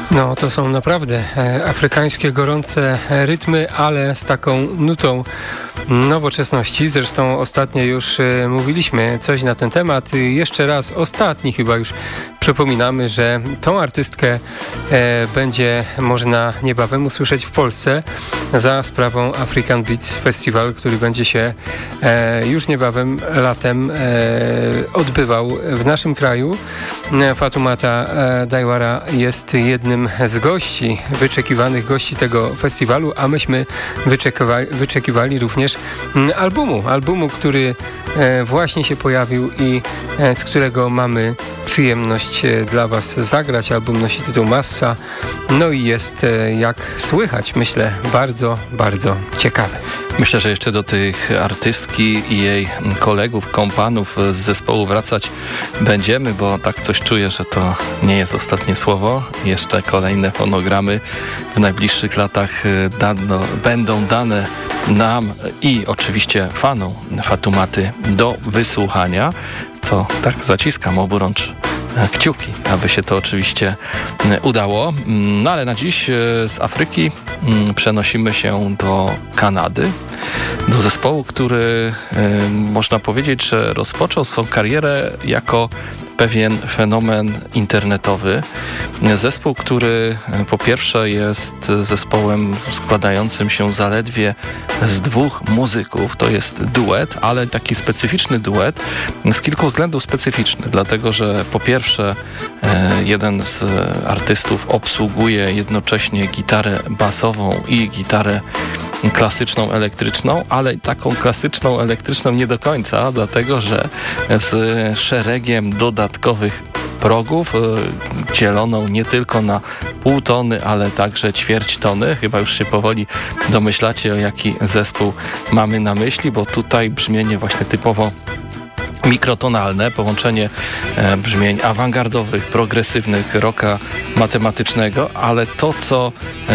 No to są naprawdę afrykańskie gorące rytmy, ale z taką nutą nowoczesności. Zresztą ostatnio już mówiliśmy coś na ten temat. Jeszcze raz, ostatni chyba już przypominamy, że tą artystkę będzie można niebawem usłyszeć w Polsce za sprawą African Beats Festival, który będzie się już niebawem latem odbywał w naszym kraju. Fatoumata Diawara jest jednym z gości, wyczekiwanych gości tego festiwalu, a myśmy wyczekiwali również albumu, który właśnie się pojawił i z którego mamy przyjemność dla Was zagrać. Album nosi tytuł Massa, no i jest, jak słychać, myślę, bardzo, bardzo ciekawy. Myślę, że jeszcze do tych artystki i jej kolegów, kompanów z zespołu wracać będziemy, bo tak coś czuję, że to nie jest ostatnie słowo. Jeszcze kolejne fonogramy w najbliższych latach będą dane nam i oczywiście fanom Fatoumaty do wysłuchania. To tak zaciskam oburącz kciuki, aby się to oczywiście udało. No ale na dziś z Afryki przenosimy się do Kanady, do zespołu, który można powiedzieć, że rozpoczął swoją karierę jako pewien fenomen internetowy. Zespół, który po pierwsze jest zespołem składającym się zaledwie z dwóch muzyków. To jest duet, ale taki specyficzny duet, z kilku względów specyficzny, dlatego że po pierwsze jeden z artystów obsługuje jednocześnie gitarę basową i gitarę klasyczną, elektryczną, ale taką klasyczną, elektryczną nie do końca, dlatego że z szeregiem dodatkowych progów dzieloną nie tylko na pół tony, ale także ćwierć tony. Chyba już się powoli domyślacie, o jaki zespół mamy na myśli, bo tutaj brzmienie właśnie typowo mikrotonalne, połączenie brzmień awangardowych, progresywnych, rocka matematycznego, ale to, co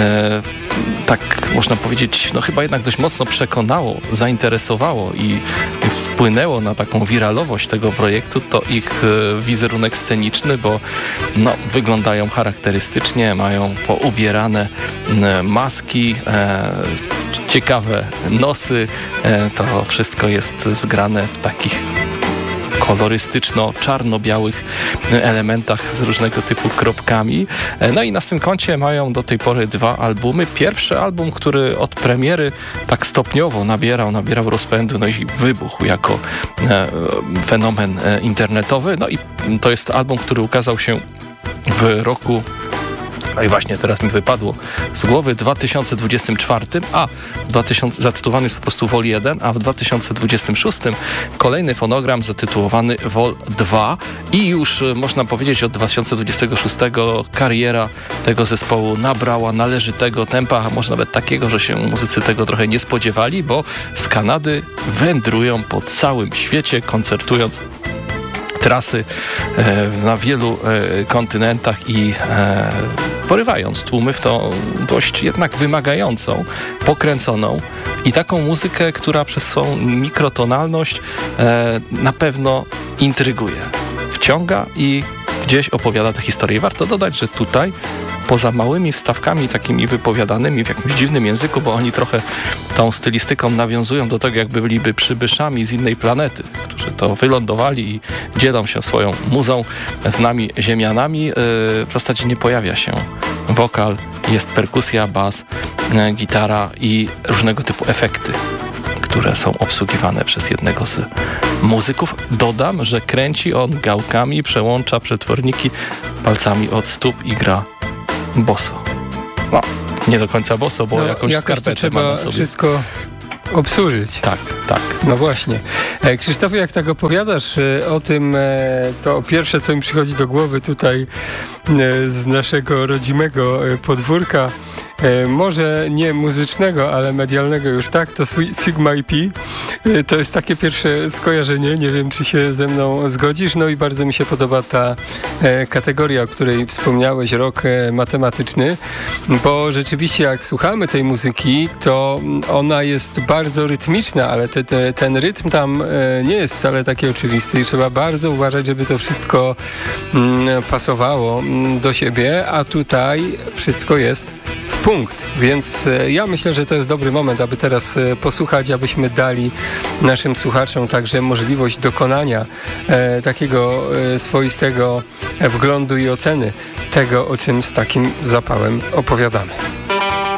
tak można powiedzieć, no chyba jednak dość mocno przekonało, zainteresowało i wpłynęło na taką wiralowość tego projektu, to ich wizerunek sceniczny, bo no, wyglądają charakterystycznie, mają poubierane maski, ciekawe nosy, to wszystko jest zgrane w takich kolorystyczno-czarno-białych elementach z różnego typu kropkami. No i na swym koncie mają do tej pory dwa albumy. Pierwszy album, który od premiery tak stopniowo nabierał rozpędu, no i wybuchł jako fenomen internetowy. No i to jest album, który ukazał się w roku, no i właśnie teraz mi wypadło z głowy, 2024, zatytułowany jest po prostu Vol 1, a w 2026 kolejny fonogram zatytułowany Vol 2 i już można powiedzieć od 2026 kariera tego zespołu nabrała należytego tempa, a może nawet takiego, że się muzycy tego trochę nie spodziewali, bo z Kanady wędrują po całym świecie, koncertując trasy na wielu kontynentach i porywając tłumy w tą dość jednak wymagającą, pokręconą i taką muzykę, która przez swą mikrotonalność na pewno intryguje, wciąga i gdzieś opowiada tę historię. Warto dodać, że tutaj poza małymi wstawkami takimi wypowiadanymi w jakimś dziwnym języku, bo oni trochę tą stylistyką nawiązują do tego, jakby byliby przybyszami z innej planety, którzy to wylądowali i dzielą się swoją muzą z nami, ziemianami. W zasadzie nie pojawia się wokal, jest perkusja, bas, gitara i różnego typu efekty, które są obsługiwane przez jednego z muzyków. Dodam, że kręci on gałkami, przełącza przetworniki palcami od stóp i gra boso. No, nie do końca boso, bo jakąś skarpetę ma na sobie. Wszystko obsłużyć. Tak. No właśnie. Krzysztofie, jak tak opowiadasz o tym, to pierwsze, co mi przychodzi do głowy tutaj z naszego rodzimego podwórka, może nie muzycznego, ale medialnego już tak, to Sigma EP. To jest takie pierwsze skojarzenie, nie wiem, czy się ze mną zgodzisz. No i bardzo mi się podoba ta kategoria, o której wspomniałeś, rok matematyczny, bo rzeczywiście jak słuchamy tej muzyki, to ona jest bardzo rytmiczna, ale ten rytm tam nie jest wcale taki oczywisty i trzeba bardzo uważać, żeby to wszystko pasowało do siebie, a tutaj wszystko jest w punkt, więc ja myślę, że to jest dobry moment, aby teraz posłuchać, abyśmy dali naszym słuchaczom także możliwość dokonania takiego swoistego wglądu i oceny tego, o czym z takim zapałem opowiadamy.